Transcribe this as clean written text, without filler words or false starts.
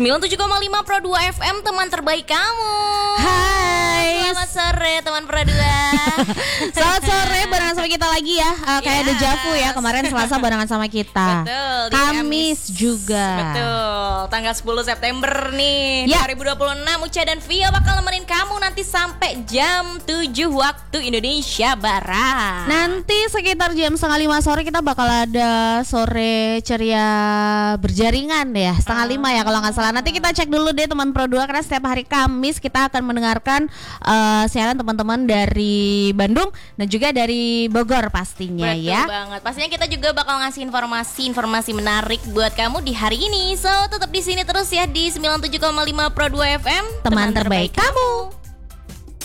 97,5 Pro 2 FM, teman terbaik kamu. Hai. Selamat sore teman Pro 2. Selamat sore, barengan sama kita lagi ya. Kayak dejavu ya, kemarin Selasa barengan sama kita. Betul, di Kamis juga. Betul, tanggal 10 September nih Ya. 2026. Uca dan Via bakal nemenin kamu nanti sampai jam 7 waktu Indonesia Barat. Nanti sekitar jam 4:30 sore kita bakal ada sore ceria berjaringan ya, 4:30 ya kalau nggak salah. Nanti kita cek dulu deh teman Pro 2, karena setiap hari Kamis kita akan mendengarkan siaran teman-teman dari Bandung dan juga dari Bogor pastinya. Betul ya. banget. Pastinya kita juga bakal ngasih informasi menarik buat kamu di hari ini. So, tetap di sini terus ya di 97,5 Pro 2 FM, Teman terbaik kamu.